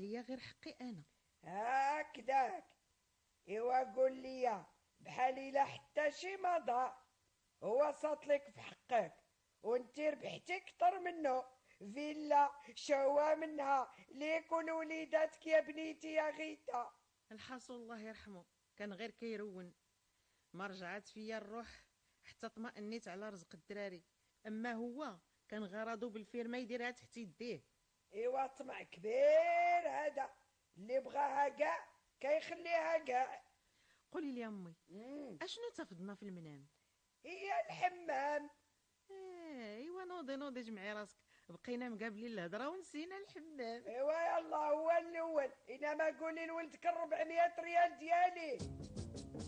هي غير حقي انا. هكذاك. ايوا قول لي بحال الا حتى شي ما ضاع هو ساطلك في حقك وانتي ربحتي كتر منه، فيلا شوا منها ليك ولوليداتك يا بنيتي يا غيتا. الحاصل الله يرحمه كان غير كيرون، ما رجعت فيا الروح حتى طمأنيت على رزق الدراري. اما هو كان غرضو بالفيرما يديرها تحت يديه. ايوا طمع كبير هذا، اللي بغاها كاع كيخليها كاع. قولي لي امي، اشنو تفضنا في المنام؟ هي الحمام. ايوا نوضي نوضي جمعي راسك، بقينا مقابلين الهضره ونسينا الحمام. ايوا يلا هو الاول، انما قولي لولدك 400 ريال ديالي.